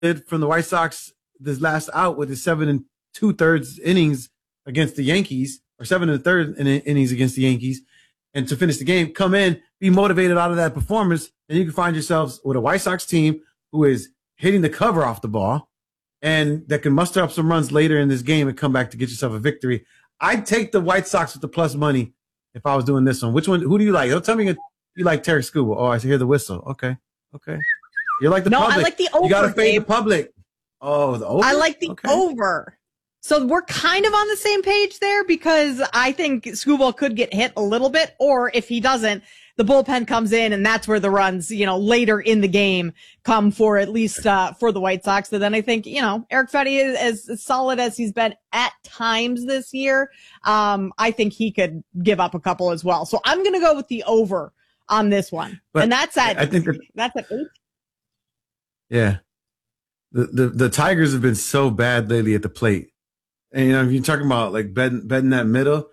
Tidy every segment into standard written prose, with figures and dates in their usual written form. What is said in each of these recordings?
did from the White Sox this last out with his 7 2/3 innings against the Yankees, or 7 1/3 innings against the Yankees, and to finish the game, come in, be motivated out of that performance, and you can find yourselves with a White Sox team who is hitting the cover off the ball and that can muster up some runs later in this game and come back to get yourself a victory. I'd take the White Sox with the plus money if I was doing this one. Which one? Who do you like? Don't tell me you like Tarek Skubal. Oh, I hear the whistle. Okay. You're like the public. I like the over. You got to fade the public. Oh, the over? I like the over. So we're kind of on the same page there because I think Skubal could get hit a little bit, or if he doesn't, the bullpen comes in and that's where the runs, later in the game come for at least, for the White Sox. So then I think, Eric Fedde is as solid as he's been at times this year. I think he could give up a couple as well. So I'm going to go with the over on this one. But and that's at, I think that's at 8. Yeah. The Tigers have been so bad lately at the plate. And, if you're talking about like betting that middle,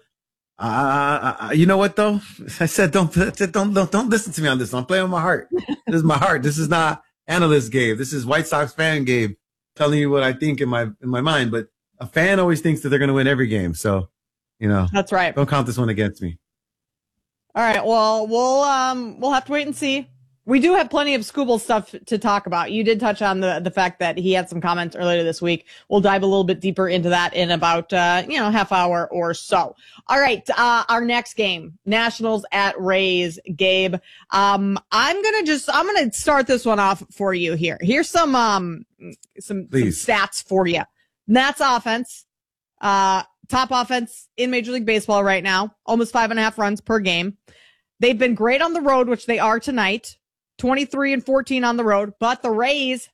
you know what though? I said, don't listen to me on this. I'm playing with my heart. This is my heart. This is not analyst Gabe. This is White Sox fan Gabe telling you what I think in my mind. But a fan always thinks that they're going to win every game. So, that's right. Don't count this one against me. All right. Well, we'll have to wait and see. We do have plenty of Skubal stuff to talk about. You did touch on the fact that he had some comments earlier this week. We'll dive a little bit deeper into that in about, half hour or so. All right. Our next game, Nationals at Rays. Gabe, I'm going to start this one off for you here. Here's some stats for you. Nats offense, top offense in Major League Baseball right now, almost 5.5 runs per game. They've been great on the road, which they are tonight. 23-14 on the road, but the Rays,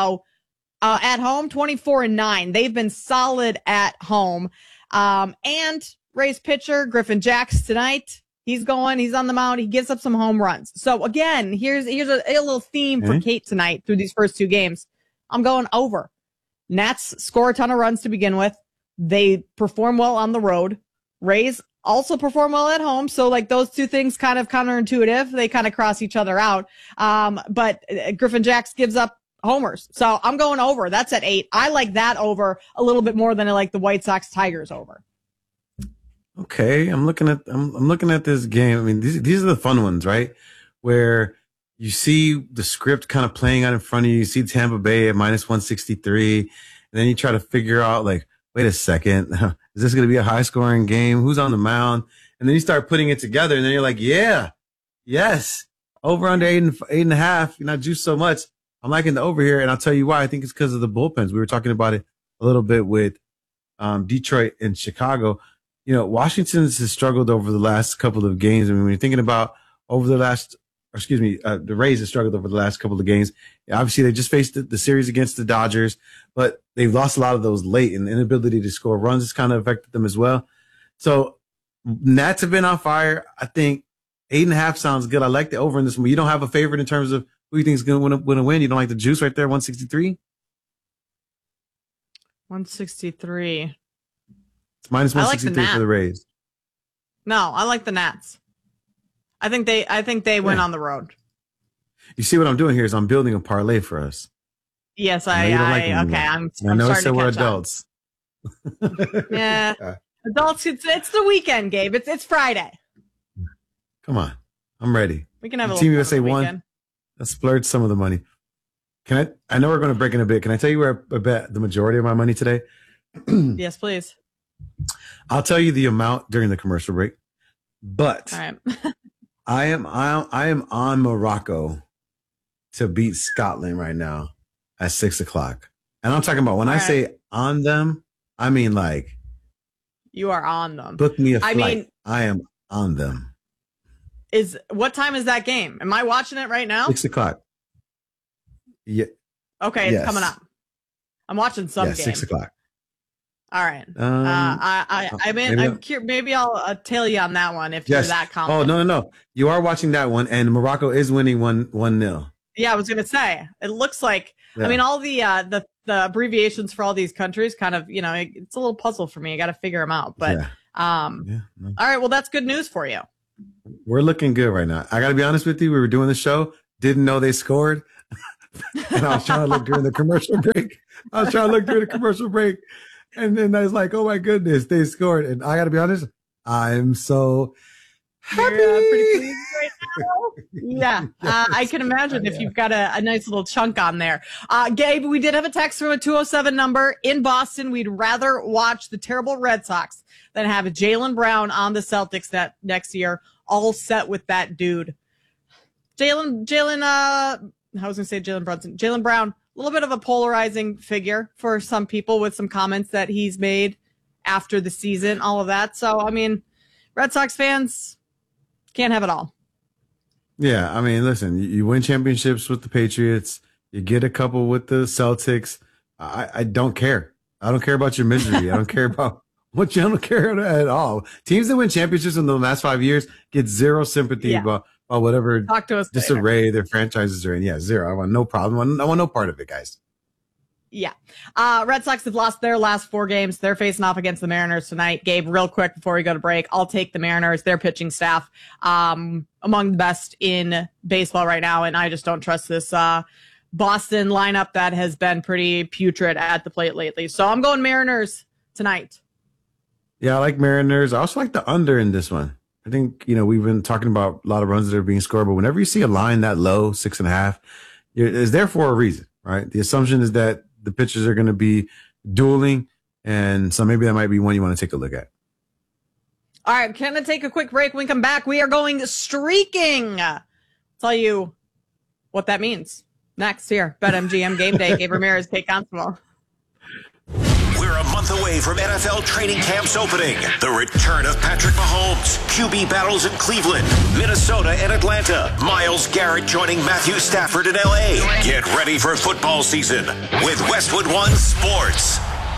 at home, 24-9. They've been solid at home. And Rays pitcher Griffin Jax tonight, he's on the mound. He gives up some home runs. So again, here's a little theme for Kate tonight through these first two games. I'm going over. Nats score a ton of runs to begin with. They perform well on the road. Rays also perform well at home. So like those two things kind of counterintuitive. They kind of cross each other out. But Griffin Jax gives up homers. So I'm going over. That's at 8. I like that over a little bit more than I like the White Sox Tigers over. Okay. I'm looking at this game. I mean, these are the fun ones, right? Where you see the script kind of playing out in front of you. You see Tampa Bay at -163. And then you try to figure out like, wait a second. Is this going to be a high scoring game? Who's on the mound? And then you start putting it together and then you're like, yes, over under 8.5. You're not juiced so much. I'm liking the over here. And I'll tell you why. I think it's because of the bullpens. We were talking about it a little bit with, Detroit and Chicago. Washington has struggled over the last couple of games. I mean, when you're thinking about the Rays have struggled over the last couple of games. Obviously, they just faced the series against the Dodgers, but they've lost a lot of those late, and the inability to score runs has kind of affected them as well. So Nats have been on fire. I think 8.5 sounds good. I like the over in this one. You don't have a favorite in terms of who you think is going to win. You don't like the juice right there, 163? 163. It's -163 for the Rays. No, I like the Nats. I think they win on the road. You see what I'm doing here is I'm building a parlay for us. Yes, I know starting we're to catch adults. Yeah, adults. It's the weekend, Gabe. It's Friday. Come on, I'm ready. We can have a Team little USA won. Let's splurge some of the money. I know we're going to break in a bit. Can I tell you where I bet the majority of my money today? Yes, please. I'll tell you the amount during the commercial break. But all right. I am on Morocco to beat Scotland right now at 6:00. And I'm talking about when I say on them, I mean like you are on them. Book me a flight. I am on them. What time is that game? Am I watching it right now? 6:00. Yeah. Okay, it's coming up. I'm watching some game. 6:00. All right. Maybe I'll tail you on that one if you're that confident. Oh, no. You are watching that one, and Morocco is winning 1-0. Yeah, I was gonna say. It looks like. Yeah. I mean, all the abbreviations for all these countries kind of, it's a little puzzle for me. I got to figure them out. But all right. Well, that's good news for you. We're looking good right now. I got to be honest with you. We were doing the show. Didn't know they scored. And I was trying to look during the commercial break. And then I was like, oh my goodness, they scored. And I got to be honest, I'm so happy. You're pretty pleased right now. Yeah, I can imagine if you've got a nice little chunk on there. Gabe, we did have a text from a 207 number in Boston. We'd rather watch the terrible Red Sox than have Jaylen Brown on the Celtics next year. All set with that dude. Jaylen Brown, a little bit of a polarizing figure for some people with some comments that he's made after the season, all of that. So, I mean, Red Sox fans can't have it all. Yeah, I mean, listen, you win championships with the Patriots. You get a couple with the Celtics. I don't care. I don't care about your misery. I don't care about what you don't care at all. Teams that win championships in the last 5 years get zero sympathy about whatever disarray their franchises are in. Yeah, zero. I want no problem. I want no part of it, guys. Yeah. Red Sox have lost their last 4 games. They're facing off against the Mariners tonight. Gabe, real quick before we go to break, I'll take the Mariners. Their pitching staff, among the best in baseball right now. And I just don't trust this, Boston lineup that has been pretty putrid at the plate lately. So I'm going Mariners tonight. Yeah, I like Mariners. I also like the under in this one. I think, we've been talking about a lot of runs that are being scored, but whenever you see a line that low, 6.5, it's there for a reason, right? The assumption is that the pitchers are going to be dueling, and so maybe that might be one you want to take a look at. All right, going to take a quick break. When we come back, we are going streaking. I'll tell you what that means next here. BetMGM Game Day. Gabe Ramirez, Kate Constable. We're a month away from NFL training camps opening. The return of Patrick Mahomes, QB battles in Cleveland, Minnesota and Atlanta. Myles Garrett joining Matthew Stafford in LA. Get ready for football season with Westwood One Sports.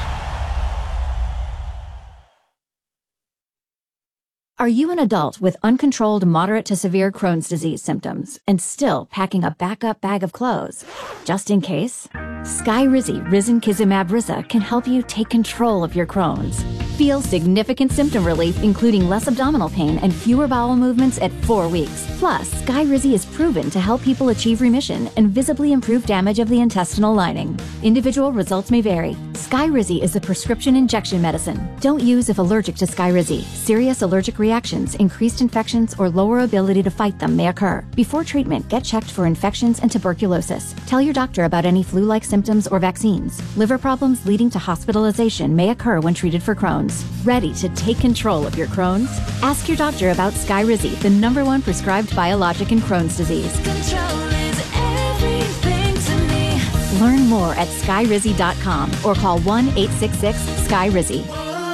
Are you an adult with uncontrolled moderate to severe Crohn's disease symptoms and still packing a backup bag of clothes? Just in case? Skyrizi Risankizumab Riza can help you take control of your Crohn's. Feel significant symptom relief, including less abdominal pain and fewer bowel movements at 4 weeks. Plus, Skyrizi is proven to help people achieve remission and visibly improve damage of the intestinal lining. Individual results may vary. Skyrizi is a prescription injection medicine. Don't use if allergic to Skyrizi. Serious allergic reactions, increased infections, or lower ability to fight them may occur. Before treatment, get checked for infections and tuberculosis. Tell your doctor about any flu-like symptoms or vaccines. Liver problems leading to hospitalization may occur when treated for Crohn's. Ready to take control of your Crohn's? Ask your doctor about Skyrizi, the #1 prescribed biologic in Crohn's disease. Control is everything to me. Learn more at skyrizi.com or call 1-866-SKYRIZI.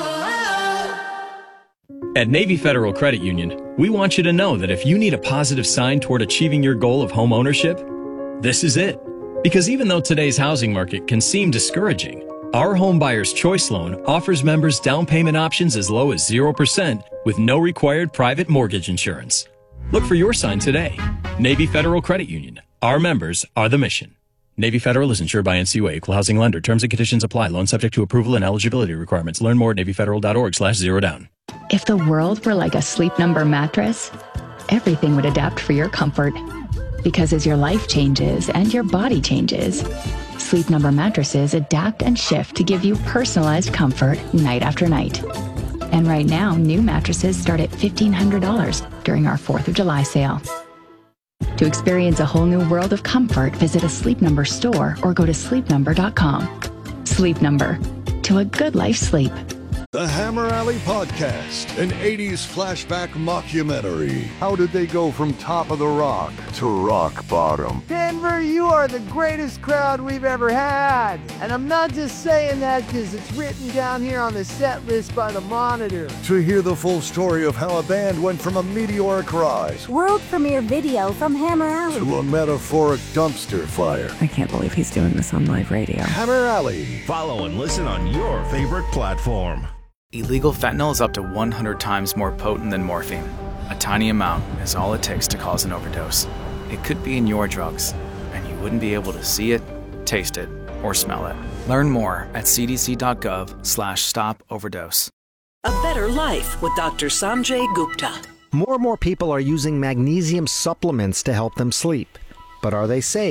At Navy Federal Credit Union, we want you to know that if you need a positive sign toward achieving your goal of home ownership, this is it. Because even though today's housing market can seem discouraging, our Home Buyer's Choice Loan offers members down payment options as low as 0% with no required private mortgage insurance. Look for your sign today. Navy Federal Credit Union. Our members are the mission. Navy Federal is insured by NCUA, Equal Housing Lender. Terms and conditions apply. Loan subject to approval and eligibility requirements. Learn more at NavyFederal.org/zerodown. If the world were like a Sleep Number mattress, everything would adapt for your comfort. Because as your life changes and your body changes, Sleep Number mattresses adapt and shift to give you personalized comfort night after night. And right now, new mattresses start at $1,500 during our 4th of July sale. To experience a whole new world of comfort, visit a Sleep Number store or go to sleepnumber.com. Sleep Number. To a good life sleep. The Hammer Alley Podcast, an 80s flashback mockumentary. How did they go from top of the rock to rock bottom? Denver, you are the greatest crowd we've ever had. And I'm not just saying that because it's written down here on the set list by the Monitor. To hear the full story of how a band went from a meteoric rise, world premiere video from Hammer Alley, to a metaphoric dumpster fire. I can't believe he's doing this on live radio. Hammer Alley. Follow and listen on your favorite platform. Illegal fentanyl is up to 100 times more potent than morphine. A tiny amount is all it takes to cause an overdose. It could be in your drugs, and you wouldn't be able to see it, taste it, or smell it. Learn more at cdc.gov/stop-overdose. A better life with Dr. Sanjay Gupta. More and more people are using magnesium supplements to help them sleep. But are they safe?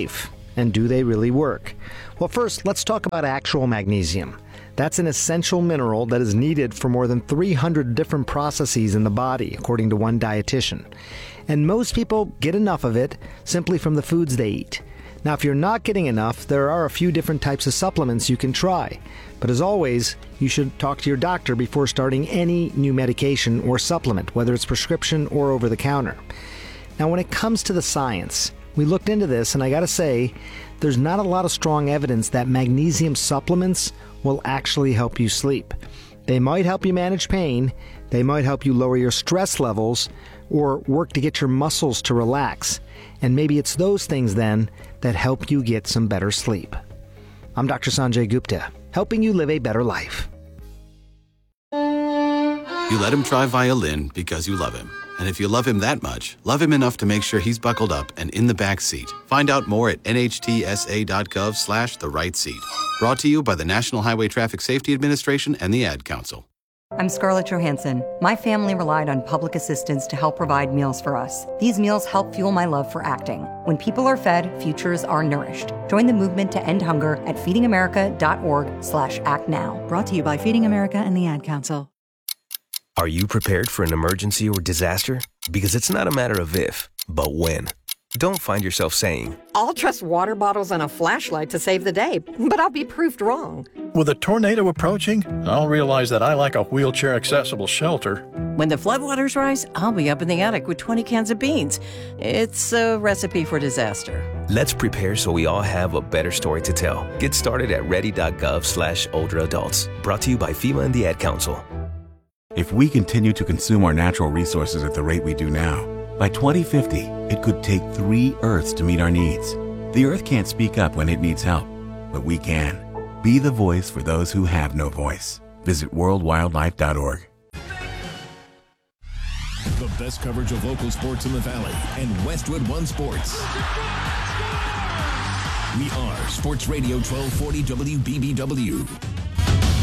And do they really work? Well, first, let's talk about actual magnesium. That's an essential mineral that is needed for more than 300 different processes in the body, according to one dietitian. And most people get enough of it simply from the foods they eat. Now, if you're not getting enough, there are a few different types of supplements you can try. But as always, you should talk to your doctor before starting any new medication or supplement, whether it's prescription or over the counter. Now, when it comes to the science, we looked into this, and I gotta say, there's not a lot of strong evidence that magnesium supplements will actually help you sleep. They might help you manage pain, they might help you lower your stress levels, or work to get your muscles to relax. And maybe it's those things then that help you get some better sleep. I'm Dr. Sanjay Gupta, helping you live a better life. You let him try violin because you love him. And if you love him that much, love him enough to make sure he's buckled up and in the back seat. Find out more at nhtsa.gov/the right seat. Brought to you by the National Highway Traffic Safety Administration and the Ad Council. I'm Scarlett Johansson. My family relied on public assistance to help provide meals for us. These meals help fuel my love for acting. When people are fed, futures are nourished. Join the movement to end hunger at feedingamerica.org/actnow. Brought to you by Feeding America and the Ad Council. Are you prepared for an emergency or disaster? Because it's not a matter of if, but when. Don't find yourself saying, I'll trust water bottles and a flashlight to save the day, but I'll be proved wrong. With a tornado approaching, I'll realize that I lack a wheelchair-accessible shelter. When the floodwaters rise, I'll be up in the attic with 20 cans of beans. It's a recipe for disaster. Let's prepare so we all have a better story to tell. Get started at ready.gov/older adults. Brought to you by FEMA and the Ad Council. If we continue to consume our natural resources at the rate we do now, by 2050, it could take 3 Earths to meet our needs. The Earth can't speak up when it needs help, but we can. Be the voice for those who have no voice. Visit worldwildlife.org. The best coverage of local sports in the Valley and Westwood One Sports. We are Sports Radio 1240 WBBW.